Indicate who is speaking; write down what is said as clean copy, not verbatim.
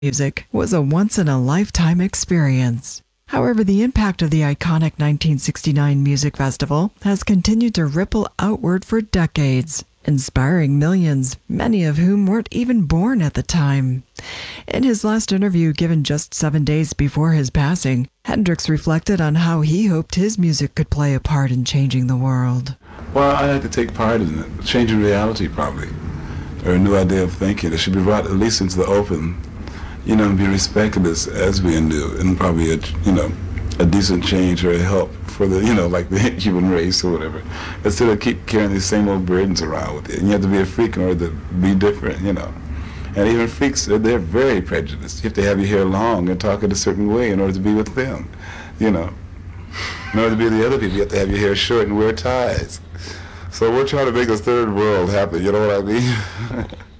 Speaker 1: music was a once-in-a-lifetime experience. However, the impact of the iconic 1969 Music Festival has continued to ripple outward for decades, inspiring millions, many of whom weren't even born at the time. In his last interview given just 7 days before his passing, Hendrix reflected on how he hoped his music could play a part in changing the world.
Speaker 2: Well, I had to take part in it, changing reality probably, or a new idea of thinking. It should be brought at least into the open, and be respected as being new, and probably a decent change or a help for the, like the human race or whatever, instead of keep carrying these same old burdens around with you. And you have to be a freak in order to be different, And even freaks, they're very prejudiced. You have to have your hair long and talk in a certain way in order to be with them, In order to be the other people, you have to have your hair short and wear ties. So we're trying to make a third world happen, you know what I mean?